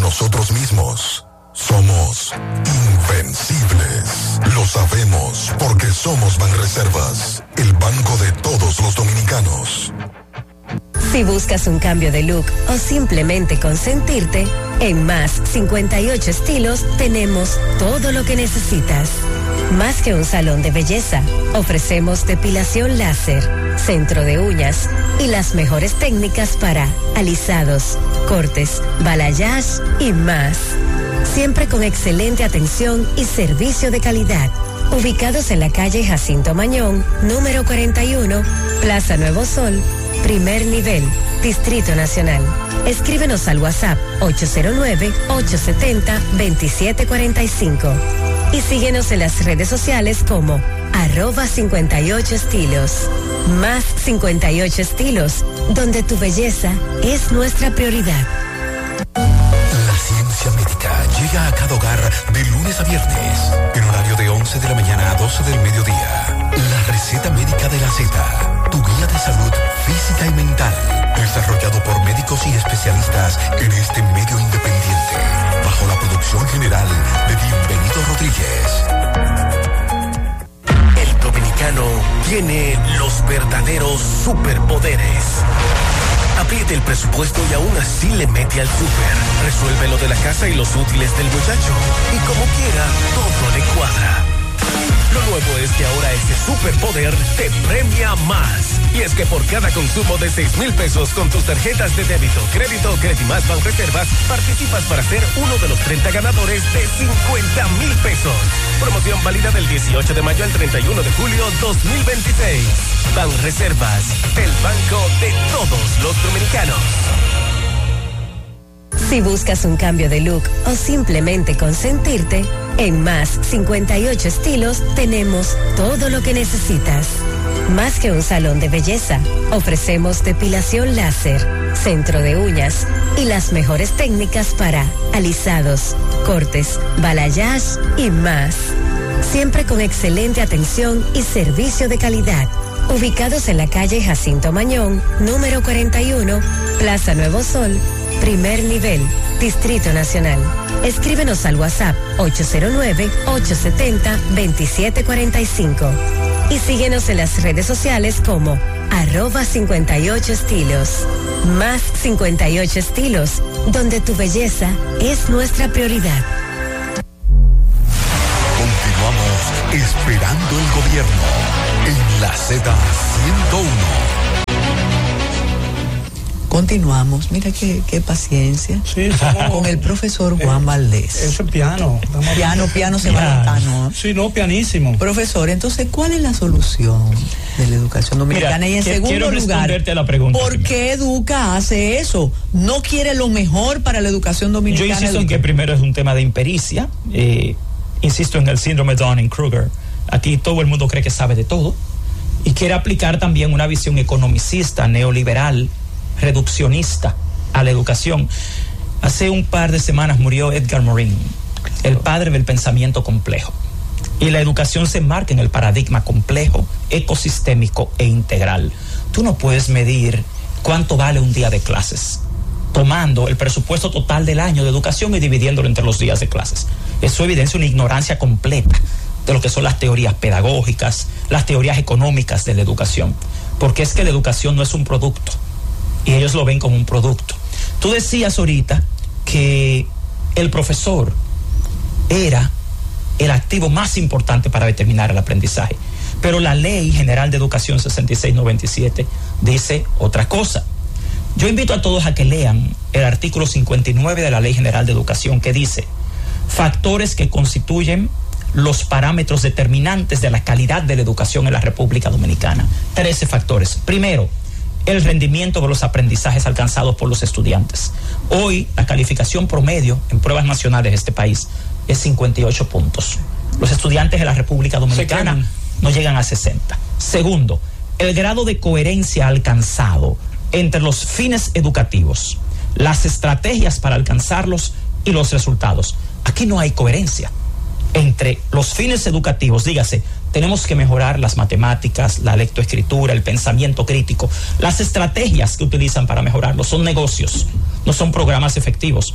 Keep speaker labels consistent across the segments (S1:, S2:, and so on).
S1: nosotros mismos. Somos invencibles. Lo sabemos porque somos Banreservas, el banco de todos los dominicanos.
S2: Si buscas un cambio de look o simplemente consentirte, en Más 58 Estilos tenemos todo lo que necesitas. Más que un salón de belleza, ofrecemos depilación láser, centro de uñas y las mejores técnicas para alisados, cortes, balayage y más. Siempre con excelente atención y servicio de calidad. Ubicados en la calle Jacinto Mañón, número 41, Plaza Nuevo Sol, primer nivel, Distrito Nacional. Escríbenos al WhatsApp 809-870-2745 y síguenos en las redes sociales como @58estilos. Más 58 Estilos, donde tu belleza es nuestra prioridad.
S3: La ciencia médica llega a cada hogar de lunes a viernes, en horario de 11 de la mañana a 12 del mediodía. La receta médica de la Z, tu guía de salud física y mental, desarrollado por médicos y especialistas en este medio independiente, bajo la producción general de Bienvenido Rodríguez.
S4: El dominicano tiene los verdaderos superpoderes. Apriete el presupuesto y aún así le mete al súper. Resuelve lo de la casa y los útiles del muchacho. Y como quiera, todo le cuadra. Lo nuevo es que ahora ese superpoder te premia más. Y es que por cada consumo de 6,000 pesos con tus tarjetas de débito, crédito o Credimás Banreservas, participas para ser uno de los 30 ganadores de 50,000 pesos. Promoción válida del 18 de mayo al 31 de julio 2026. Banreservas, el banco de todos los dominicanos.
S2: Si buscas un cambio de look o simplemente consentirte, en Más 58 Estilos tenemos todo lo que necesitas. Más que un salón de belleza, ofrecemos depilación láser, centro de uñas y las mejores técnicas para alisados, cortes, balayage y más. Siempre con excelente atención y servicio de calidad. Ubicados en la calle Jacinto Mañón, número 41, Plaza Nuevo Sol, primer nivel, Distrito Nacional. Escríbenos al WhatsApp 809-870-2745 y síguenos en las redes sociales como @58estilos. Más 58 Estilos, donde tu belleza es nuestra prioridad.
S3: Continuamos esperando el gobierno en la Z101.
S5: Continuamos, mira qué paciencia.
S6: Sí,
S5: con el profesor Juan Valdés.
S6: Eso es piano.
S5: Piano sebastiano.
S6: Sí, no, pianísimo.
S5: Profesor, entonces, ¿cuál es la solución de la educación dominicana?
S7: Mira,
S5: y en segundo lugar,
S7: a la pregunta
S5: ¿por qué Educa hace eso? ¿No quiere lo mejor para la educación dominicana?
S7: Yo insisto en que primero es un tema de impericia. Insisto en el síndrome de Dunning-Kruger. Aquí todo el mundo cree que sabe de todo y quiere aplicar también una visión economicista, neoliberal, reduccionista a la educación. Hace un par de semanas murió Edgar Morin, el padre del pensamiento complejo. Y la educación se enmarca en el paradigma complejo, ecosistémico e integral. Tú no puedes medir cuánto vale un día de clases tomando el presupuesto total del año de educación y dividiéndolo entre los días de clases. Eso evidencia una ignorancia completa de lo que son las teorías pedagógicas, las teorías económicas de la educación. Porque es que la educación no es un producto. Y ellos lo ven como un producto. Tú decías ahorita que el profesor era el activo más importante para determinar el aprendizaje. Pero la Ley General de Educación 6697 dice otra cosa. Yo invito a todos a que lean el artículo 59 de la Ley General de Educación, que dice: factores que constituyen los parámetros determinantes de la calidad de la educación en la República Dominicana. 13 factores. Primero, el rendimiento de los aprendizajes alcanzados por los estudiantes. Hoy, la calificación promedio en pruebas nacionales de este país es 58 puntos. Los estudiantes de la República Dominicana no llegan a 60. Segundo, el grado de coherencia alcanzado entre los fines educativos, las estrategias para alcanzarlos y los resultados. Aquí no hay coherencia entre los fines educativos. Dígase, tenemos que mejorar las matemáticas, la lectoescritura, el pensamiento crítico. Las estrategias que utilizan para mejorarlo son negocios, no son programas efectivos.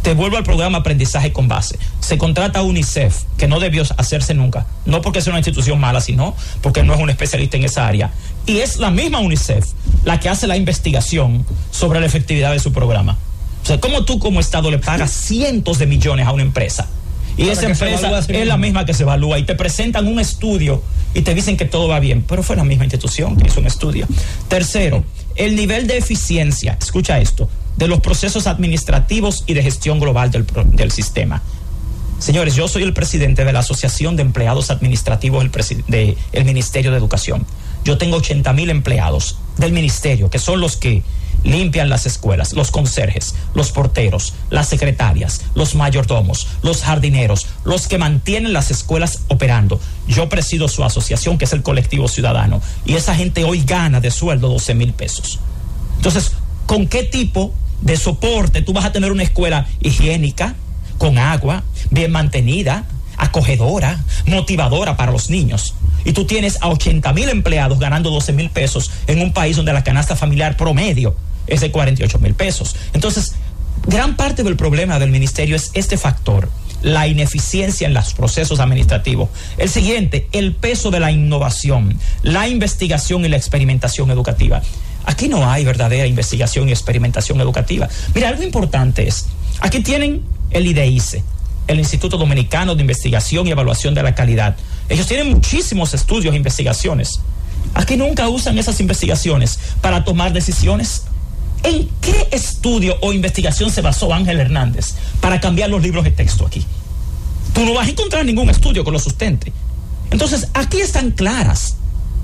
S7: Te vuelvo al programa Aprendizaje con Base. Se contrata a UNICEF, que no debió hacerse nunca. No porque sea una institución mala, sino porque no es un especialista en esa área. Y es la misma UNICEF la que hace la investigación sobre la efectividad de su programa. O sea, ¿cómo tú como Estado le pagas cientos de millones a una empresa? Y esa empresa es la misma que se evalúa y te presentan un estudio y te dicen que todo va bien, pero fue la misma institución que hizo un estudio. Tercero, el nivel de eficiencia, escucha esto, de los procesos administrativos y de gestión global del sistema. Señores, yo soy el presidente de la Asociación de Empleados Administrativos del Ministerio de Educación. Yo tengo 80,000 empleados del ministerio, que son los que limpian las escuelas, los conserjes, los porteros, las secretarias, los mayordomos, los jardineros, los que mantienen las escuelas operando. Yo presido su asociación, que es el Colectivo Ciudadano, y esa gente hoy gana de sueldo 12,000 pesos. Entonces, ¿con qué tipo de soporte tú vas a tener una escuela higiénica, con agua, bien mantenida, acogedora, motivadora para los niños? Y tú tienes a 80,000 empleados ganando 12,000 pesos en un país donde la canasta familiar promedio es de 48,000 pesos. Entonces, gran parte del problema del ministerio es este factor, la ineficiencia en los procesos administrativos. El siguiente, el peso de la innovación, la investigación y la experimentación educativa. Aquí no hay verdadera investigación y experimentación educativa. Mira, algo importante es, aquí tienen el IDICE, el Instituto Dominicano de Investigación y Evaluación de la Calidad. Ellos tienen muchísimos estudios e investigaciones. Aquí nunca usan esas investigaciones para tomar decisiones. ¿En qué estudio o investigación se basó Ángel Hernández para cambiar los libros de texto aquí? Tú no vas a encontrar ningún estudio que lo sustente. Entonces, aquí están claras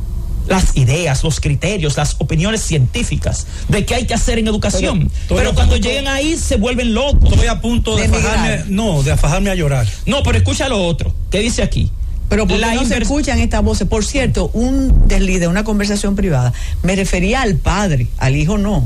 S7: las ideas, los criterios, las opiniones científicas de qué hay que hacer en educación. Pero cuando llegan ahí se vuelven locos.
S6: Estoy a punto de afajarme a llorar.
S7: No, pero escucha lo otro. ¿Qué dice aquí?
S5: Pero porque no se escuchan estas voces. Por cierto, un desliz de una conversación privada, me refería al padre, al hijo no.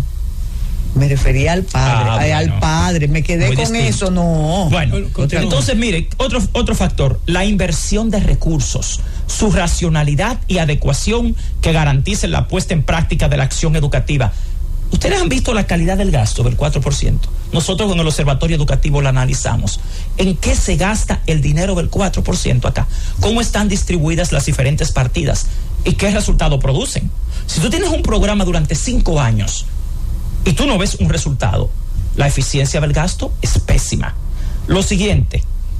S5: Me refería al padre, al padre, me quedé muy con distinto. Eso, no.
S7: Bueno, entonces mire, otro factor, la inversión de recursos, su racionalidad y adecuación que garanticen la puesta en práctica de la acción educativa. Ustedes han visto la calidad del gasto del 4%. Nosotros con el Observatorio Educativo la analizamos. ¿En qué se gasta el dinero del 4% acá? ¿Cómo están distribuidas las diferentes partidas? ¿Y qué resultado producen? Si tú tienes un programa durante 5 años y tú no ves un resultado, la eficiencia del gasto es pésima. Lo siguiente,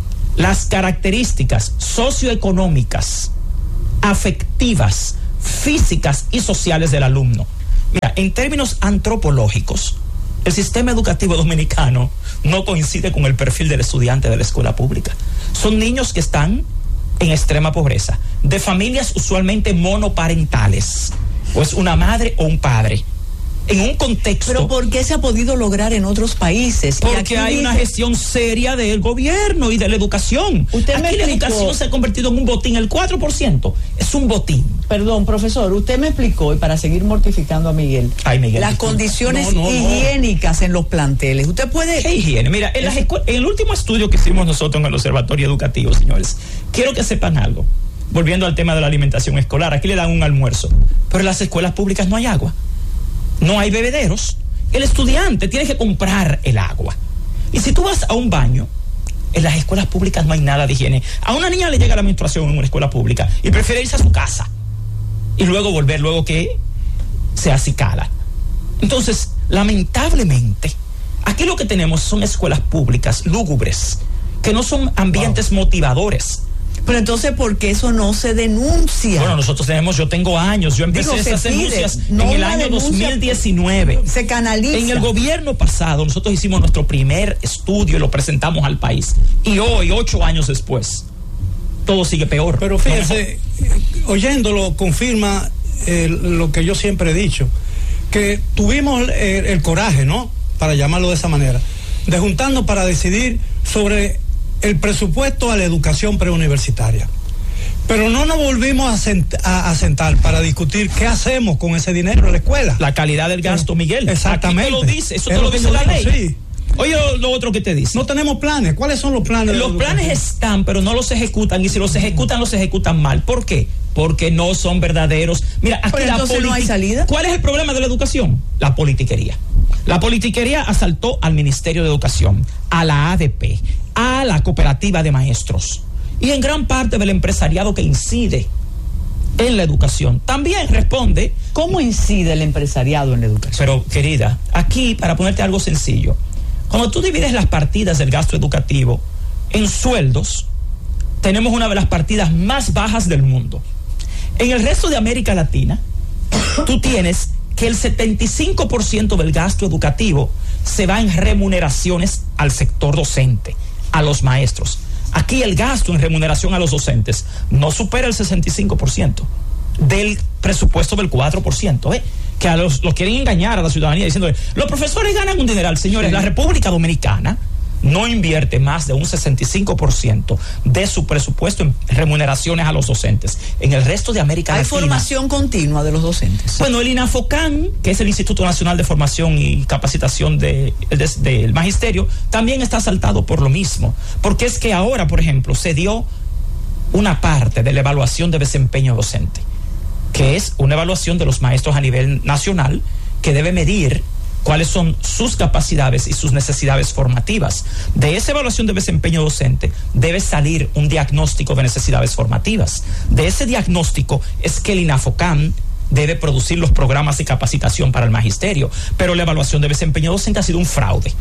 S7: las características socioeconómicas, afectivas, físicas y sociales del alumno. Mira, en términos antropológicos, el sistema educativo dominicano no coincide con el perfil del estudiante de la escuela pública. Son niños que están en extrema pobreza, de familias usualmente monoparentales, o es una madre o un padre. En un contexto...
S5: ¿Pero por qué se ha podido lograr en otros países?
S7: Porque hay una gestión seria del gobierno y de la educación. Aquí la educación se ha convertido en un botín. El 4% es un botín.
S5: Perdón, profesor, usted me explicó, y para seguir mortificando a Miguel, las condiciones higiénicas en los planteles. Usted puede...
S7: ¿Qué higiene? Mira, en el último estudio que hicimos nosotros en el Observatorio Educativo, señores, quiero que sepan algo. Volviendo al tema de la alimentación escolar, aquí le dan un almuerzo, pero en las escuelas públicas no hay agua. No hay bebederos. El estudiante tiene que comprar el agua. Y si tú vas a un baño, en las escuelas públicas no hay nada de higiene. A una niña le llega la menstruación en una escuela pública y prefiere irse a su casa y luego volver, luego que se acicala. Entonces, lamentablemente, aquí lo que tenemos son escuelas públicas lúgubres, que no son ambientes motivadores.
S5: Pero entonces, ¿por qué eso no se denuncia?
S7: Bueno, yo tengo años, yo empecé esas denuncias en el año 2019.
S5: Se canaliza.
S7: En el gobierno pasado, nosotros hicimos nuestro primer estudio y lo presentamos al país. Y hoy, 8 años después, todo sigue peor.
S6: Pero fíjese, oyéndolo, confirma lo que yo siempre he dicho, que tuvimos el coraje, ¿no?, para llamarlo de esa manera, de juntarnos para decidir sobre el presupuesto a la educación preuniversitaria. Pero no nos volvimos a sentar para discutir qué hacemos con ese dinero en la escuela.
S7: La calidad del gasto, Miguel.
S6: Exactamente.
S7: Aquí te lo dice, eso te lo dice la ley.
S6: Sí.
S7: Oye, lo otro que te dice.
S6: No tenemos planes. ¿Cuáles son los planes?
S7: Los planes están, pero no los ejecutan. Y si los ejecutan mal. ¿Por qué? Porque no son verdaderos. Mira, aquí
S5: pero entonces no hay salida.
S7: ¿Cuál es el problema de la educación? La politiquería. La politiquería asaltó al Ministerio de Educación, a la ADP, a la cooperativa de maestros y en gran parte del empresariado que incide en la educación. También responde...
S5: ¿Cómo incide el empresariado en la educación?
S7: Pero, querida, aquí, para ponerte algo sencillo, cuando tú divides las partidas del gasto educativo en sueldos, tenemos una de las partidas más bajas del mundo. En el resto de América Latina, tú tienes que el 75% del gasto educativo se va en remuneraciones al sector docente, a los maestros. Aquí el gasto en remuneración a los docentes no supera el 65% del presupuesto del 4%, que a los quieren engañar a la ciudadanía diciendo los profesores ganan un dineral. Señores, sí. La República Dominicana no invierte más de un 65% de su presupuesto en remuneraciones a los docentes. En el resto de América Latina...
S5: ¿Hay formación continua de los docentes?
S7: Bueno, el INAFOCAN, que es el Instituto Nacional de Formación y Capacitación del Magisterio, también está asaltado por lo mismo. Porque es que ahora, por ejemplo, se dio una parte de la evaluación de desempeño docente, que es una evaluación de los maestros a nivel nacional, que debe medir cuáles son sus capacidades y sus necesidades formativas. De esa evaluación de desempeño docente debe salir un diagnóstico de necesidades formativas. De ese diagnóstico es que el INAFOCAN debe producir los programas de capacitación para el magisterio. Pero la evaluación de desempeño docente ha sido un fraude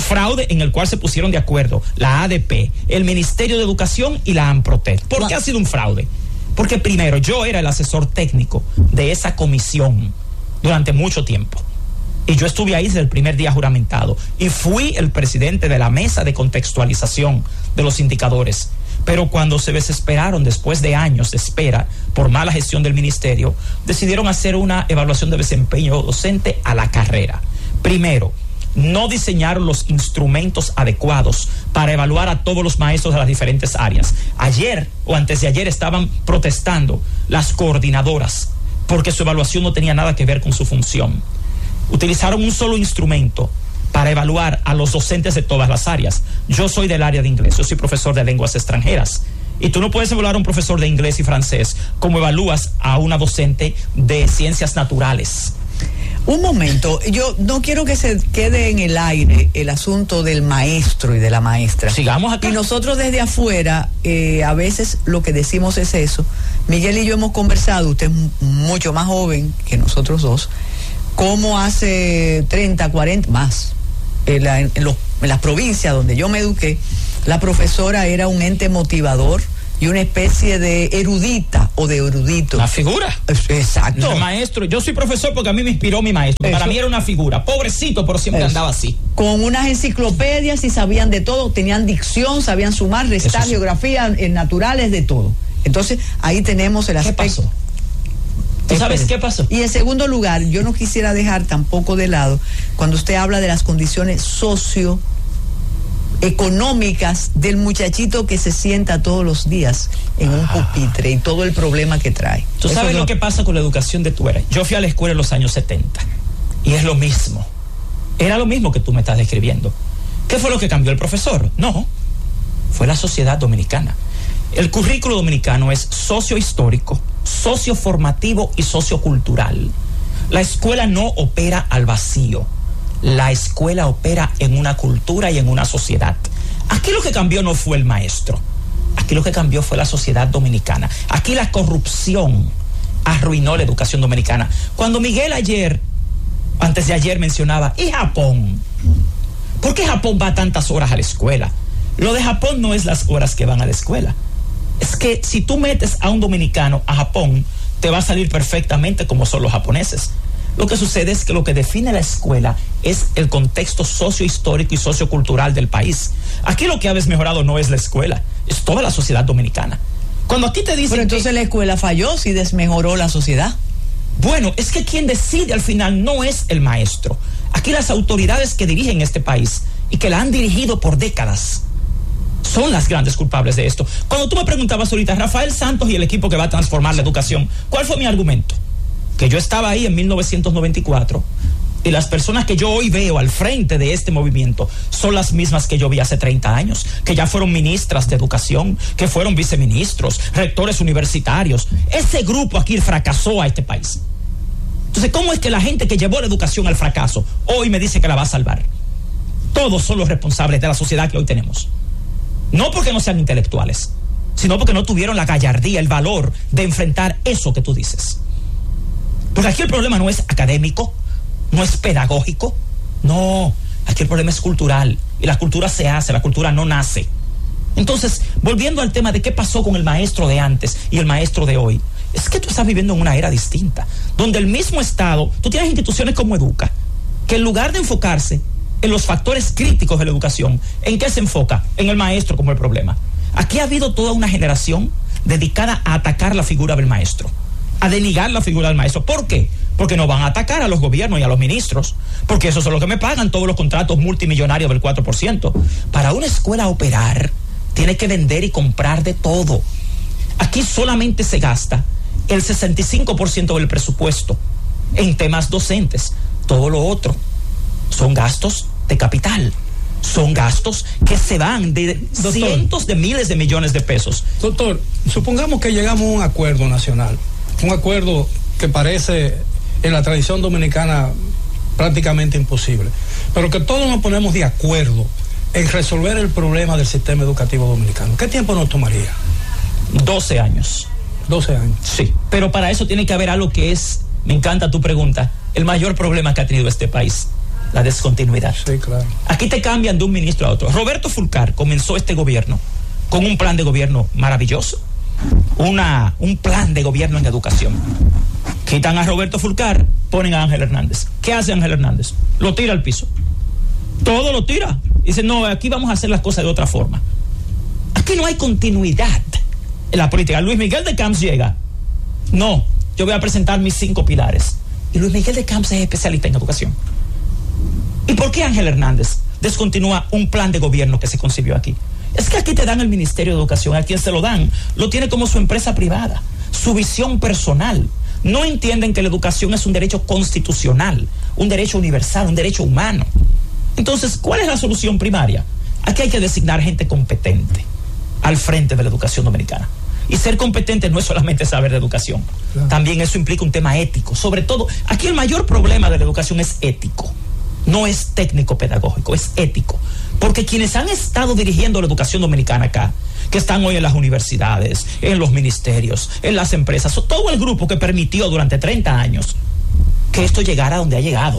S7: en el cual se pusieron de acuerdo la ADP, el Ministerio de Educación y la AMPROTEC. ¿Por qué ha sido un fraude? Porque primero, yo era el asesor técnico de esa comisión durante mucho tiempo. Y yo estuve ahí desde el primer día juramentado. Y fui el presidente de la mesa de contextualización de los indicadores. Pero cuando se desesperaron, después de años de espera, por mala gestión del ministerio, decidieron hacer una evaluación de desempeño docente a la carrera. Primero, no diseñaron los instrumentos adecuados para evaluar a todos los maestros de las diferentes áreas. Ayer o antes de ayer estaban protestando las coordinadoras porque su evaluación no tenía nada que ver con su función. Utilizaron un solo instrumento para evaluar a los docentes de todas las áreas. Yo soy del área de inglés, yo soy profesor de lenguas extranjeras. Y tú no puedes evaluar a un profesor de inglés y francés como evalúas a una docente de ciencias naturales.
S5: Un momento, yo no quiero que se quede en el aire el asunto del maestro y de la maestra.
S7: Sigamos acá.
S5: Y nosotros desde afuera, a veces lo que decimos es eso. Miguel y yo hemos conversado, usted es mucho más joven que nosotros dos, como hace 30, 40, más, en las provincias donde yo me eduqué, la profesora era un ente motivador y una especie de erudita o de erudito.
S7: Una figura.
S5: Exacto.
S7: El maestro, yo soy profesor porque a mí me inspiró mi maestro. Eso. Para mí era una figura, pobrecito, pero siempre andaba así.
S5: Con unas enciclopedias y sabían de todo, tenían dicción, sabían sumar, restar, geografía, naturales, de todo. Entonces, ahí tenemos el aspecto.
S7: ¿Qué pasó? ¿Tú sabes qué pasó?
S5: Y en segundo lugar, yo no quisiera dejar tampoco de lado, cuando usted habla de las condiciones socioeconómicas del muchachito que se sienta todos los días en un pupitre y todo el problema que trae.
S7: ¿Tú sabes lo que pasa con la educación de tu era? Yo fui a la escuela en los años 70 y es lo mismo. Era lo mismo que tú me estás describiendo. ¿Qué fue lo que cambió el profesor? No, fue la sociedad dominicana. El currículo dominicano es sociohistórico, socioformativo y sociocultural. La escuela no opera al vacío. La escuela opera en una cultura y en una sociedad. Aquí lo que cambió no fue el maestro. Aquí lo que cambió fue la sociedad dominicana. Aquí la corrupción arruinó la educación dominicana. Cuando Miguel antes de ayer mencionaba, ¿y Japón? ¿Por qué Japón va tantas horas a la escuela? Lo de Japón no es las horas que van a la escuela. Es que si tú metes a un dominicano a Japón, te va a salir perfectamente como son los japoneses. Lo que sucede es que lo que define la escuela es el contexto sociohistórico y sociocultural del país. Aquí lo que ha desmejorado no es la escuela, es toda la sociedad dominicana. Cuando aquí te dicen...
S5: Pero entonces la escuela falló si desmejoró la sociedad.
S7: Bueno, es que quien decide al final no es el maestro. Aquí las autoridades que dirigen este país y que la han dirigido por décadas son las grandes culpables de esto. Cuando tú me preguntabas ahorita, Rafael Santos y el equipo que va a transformar la educación, ¿cuál fue mi argumento? Que yo estaba ahí en 1994 y las personas que yo hoy veo al frente de este movimiento son las mismas que yo vi hace 30 años, que ya fueron ministras de educación, que fueron viceministros, rectores universitarios. Ese grupo aquí fracasó a este país. Entonces, ¿cómo es que la gente que llevó la educación al fracaso hoy me dice que la va a salvar? Todos son los responsables de la sociedad que hoy tenemos. No porque no sean intelectuales, sino porque no tuvieron la gallardía, el valor de enfrentar eso que tú dices. Porque aquí el problema no es académico, no es pedagógico, no, aquí el problema es cultural, y la cultura se hace, la cultura no nace. Entonces, volviendo al tema de qué pasó con el maestro de antes y el maestro de hoy, es que tú estás viviendo en una era distinta, donde el mismo Estado, tú tienes instituciones como Educa, que en lugar de enfocarse en los factores críticos de la educación, ¿en qué se enfoca? En el maestro como el problema. Aquí ha habido toda una generación dedicada a atacar la figura del maestro, a denigar la figura del maestro. ¿Por qué? Porque no van a atacar a los gobiernos y a los ministros, porque eso es lo que me pagan todos los contratos multimillonarios del 4%. Para una escuela operar, tiene que vender y comprar de todo. Aquí solamente se gasta el 65% del presupuesto en temas docentes. Todo lo otro son gastos de capital. Son gastos que se van de cientos de miles de millones de pesos.
S6: Doctor, supongamos que llegamos a un acuerdo nacional, un acuerdo que parece en la tradición dominicana prácticamente imposible, pero que todos nos ponemos de acuerdo en resolver el problema del sistema educativo dominicano. ¿Qué tiempo nos tomaría?
S7: 12 años.
S6: 12 años.
S7: Sí, pero para eso tiene que haber algo que es, me encanta tu pregunta, el mayor problema que ha tenido este país: la descontinuidad.
S6: Sí, claro.
S7: Aquí te cambian de un ministro a otro. Roberto Fulcar comenzó este gobierno con un plan de gobierno maravilloso, un plan de gobierno en educación. Quitan a Roberto Fulcar, ponen a Ángel Hernández. ¿Qué hace Ángel Hernández? Lo tira al piso. Todo lo tira. Dice, no, aquí vamos a hacer las cosas de otra forma. Aquí no hay continuidad en la política. Luis Miguel de Camps llega. No, yo voy a presentar mis 5 pilares. Y Luis Miguel de Camps es especialista en educación. ¿Y por qué Ángel Hernández descontinúa un plan de gobierno que se concibió aquí? Es que aquí te dan el Ministerio de Educación, a quien se lo dan, lo tiene como su empresa privada, su visión personal. No entienden que la educación es un derecho constitucional, un derecho universal, un derecho humano. Entonces, ¿cuál es la solución primaria? Aquí hay que designar gente competente al frente de la educación dominicana. Y ser competente no es solamente saber de educación. Claro. También eso implica un tema ético. Sobre todo, aquí el mayor problema de la educación es ético. No es técnico-pedagógico, es ético. Porque quienes han estado dirigiendo la educación dominicana acá, que están hoy en las universidades, en los ministerios, en las empresas, todo el grupo que permitió durante 30 años que esto llegara a donde ha llegado.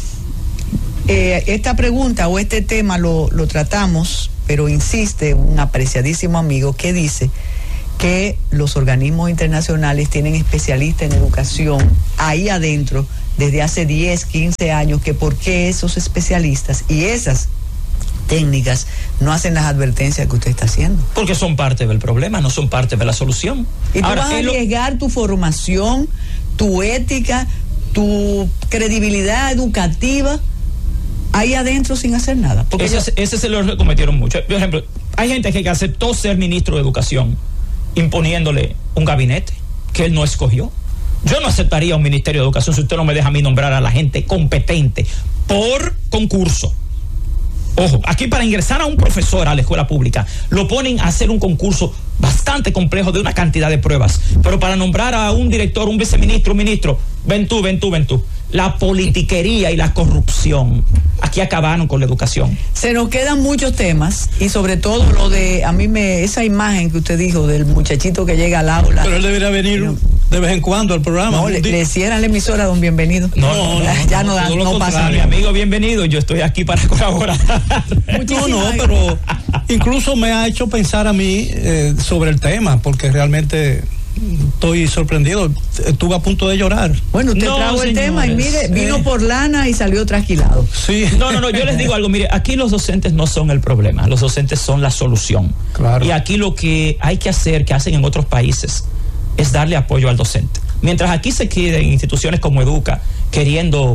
S5: Esta pregunta o este tema lo tratamos, pero insiste un apreciadísimo amigo que dice que los organismos internacionales tienen especialistas en educación ahí adentro desde hace 10, 15 años, que por qué esos especialistas y esas técnicas no hacen las advertencias que usted está haciendo.
S7: Porque son parte del problema, no son parte de la solución.
S5: Y tú vas a arriesgar tu formación, tu ética, tu credibilidad educativa ahí adentro sin hacer nada. Porque
S7: ese se lo cometieron mucho. Por ejemplo, hay gente que aceptó ser ministro de Educación imponiéndole un gabinete que él no escogió. Yo no aceptaría un ministerio de Educación si usted no me deja a mí nombrar a la gente competente por concurso. Ojo, aquí para ingresar a un profesor a la escuela pública lo ponen a hacer un concurso bastante complejo de una cantidad de pruebas, pero para nombrar a un director, un viceministro, un ministro, ven tú. La politiquería y la corrupción aquí acabaron con la educación.
S5: Se nos quedan muchos temas y sobre todo lo de, esa imagen que usted dijo del muchachito que llega al aula.
S6: Pero él debería venir de vez en cuando al programa.
S5: No, le cierran la emisora, don Bienvenido.
S7: No, pasa. Mi amigo Bienvenido, yo estoy aquí para colaborar.
S6: Pero incluso me ha hecho pensar a mí sobre el tema, porque realmente estoy sorprendido, estuve a punto de llorar.
S5: Bueno, usted trajo el tema y mire, vino por lana y salió trasquilado.
S7: Sí. No, yo les digo algo, mire, aquí los docentes no son el problema, los docentes son la solución.
S6: Claro.
S7: Y aquí lo que hay que hacer, que hacen en otros países, es darle apoyo al docente. Mientras aquí se queden instituciones como Educa queriendo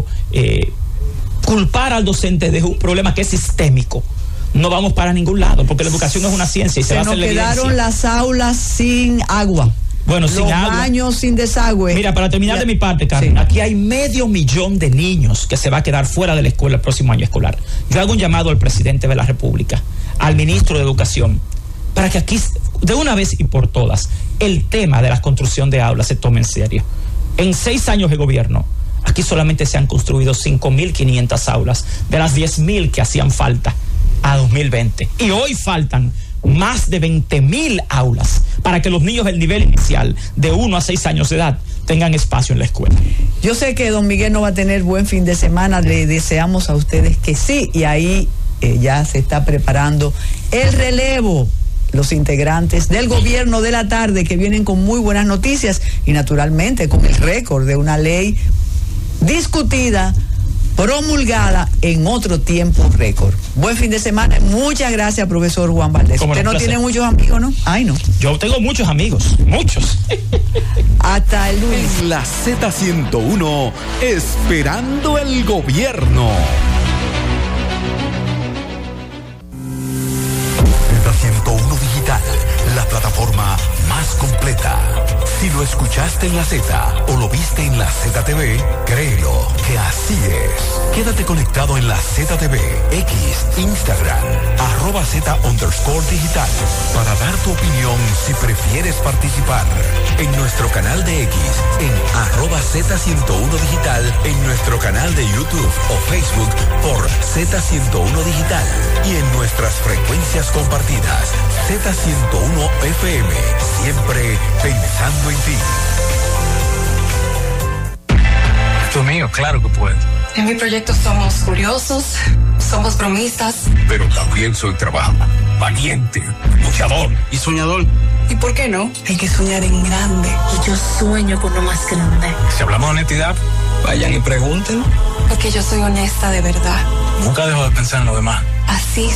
S7: culpar al docente de un problema que es sistémico, no vamos para ningún lado, porque la educación es una ciencia y se va a hacer la evidencia.
S5: Se nos quedaron las aulas sin agua.
S7: Bueno, sin agua.
S5: Los baños sin desagüe.
S7: Mira, para terminar de mi parte, Carmen, sí. Aquí hay 500,000 de niños que se va a quedar fuera de la escuela el próximo año escolar. Yo hago un llamado al presidente de la República, al ministro de Educación, para que aquí, de una vez y por todas, el tema de la construcción de aulas se tome en serio. En 6 años de gobierno, Aquí solamente se han construido 5.500 aulas de las 10.000 que hacían falta a 2020. Y hoy faltan más de 20.000 aulas para que los niños del nivel inicial de 1 a 6 años de edad tengan espacio en la escuela.
S5: Yo sé que don Miguel no va a tener buen fin de semana, le deseamos a ustedes que sí, y ahí ya se está preparando el relevo, los integrantes del gobierno de la tarde que vienen con muy buenas noticias y naturalmente con el récord de una ley discutida, promulgada en otro tiempo récord. Buen fin de semana. Muchas gracias, profesor Juan Valdés. Usted no tiene muchos amigos, ¿no? Ay, no.
S7: Yo tengo muchos amigos, muchos.
S5: Hasta el lunes.
S3: En la Z101, esperando el gobierno. Z101 Digital, la plataforma más completa. Si lo escuchaste en la Z o lo viste en la ZTV, créelo que así es. Quédate conectado en la ZTV, X, Instagram, @Z_digital para dar tu opinión si prefieres participar. En nuestro canal de X, en @Z101 Digital, en nuestro canal de YouTube o Facebook por Z101 Digital y en nuestras frecuencias compartidas, Z101 FM, siempre pensando en ti.
S8: Esto es mío, claro que puedo.
S9: En mi proyecto somos curiosos, somos bromistas.
S8: Pero también soy trabajador, valiente, luchador y soñador.
S9: ¿Y por qué no? Hay que soñar en grande.
S10: Y yo sueño con lo más grande.
S8: Si hablamos de honestidad, vayan y pregunten.
S9: Porque yo soy honesta de verdad.
S8: Nunca dejo de pensar en lo demás.
S9: Así